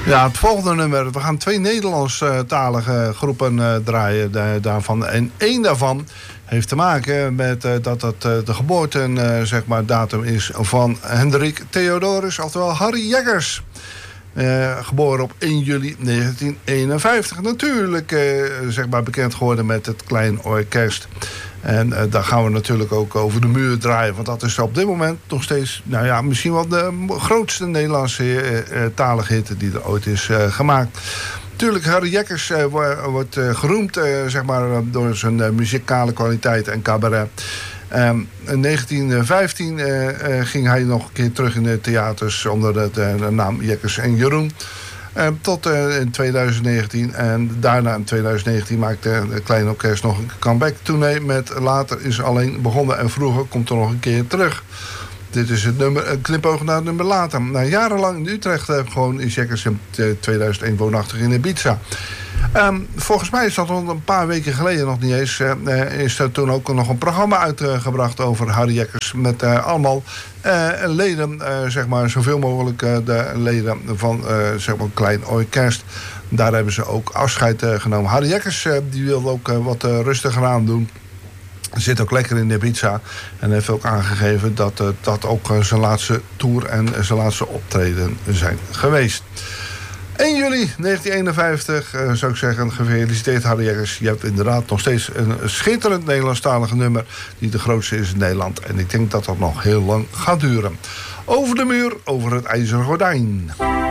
Ja, het volgende nummer. We gaan 2 Nederlandstalige groepen draaien daarvan. En 1 daarvan heeft te maken met dat het de geboortedatum is van Hendrik Theodorus, oftewel Harry Jekkers. Geboren op 1 juli 1951. Natuurlijk bekend geworden met het Klein Orkest. En daar gaan we natuurlijk ook over de muur draaien. Want dat is op dit moment nog steeds, misschien wel de grootste Nederlandse talige hit die er ooit is gemaakt. Natuurlijk, Harry Jekkers wordt geroemd door zijn muzikale kwaliteit en cabaret. In 1915 ging hij nog een keer terug in de theaters onder de naam Jekkers en Jeroen. Tot in 2019. En daarna in 2019 maakte het Klein Orkest nog een comeback tournee met Later is alleen begonnen en vroeger komt er nog een keer terug. Dit is het nummer, een knipoog naar het nummer Later. Nou, jarenlang in Utrecht is Jekkers in 2001 woonachtig in Ibiza. Volgens mij is dat al een paar weken geleden nog niet eens. Is er toen ook nog een programma uitgebracht over Harry Jekkers. Met allemaal leden, zoveel mogelijk de leden van een Klein Orkest. Daar hebben ze ook afscheid genomen. Harry Jekkers die wilde ook wat rustiger aan doen. Zit ook lekker in de Ibiza. En heeft ook aangegeven dat dat ook zijn laatste tour en zijn laatste optreden zijn geweest. 1 juli 1951 zou ik zeggen, gefeliciteerd Harry Jekkers. Je hebt inderdaad nog steeds een schitterend Nederlandstalige nummer die de grootste is in Nederland. En ik denk dat dat nog heel lang gaat duren. Over de muur, over het ijzeren gordijn.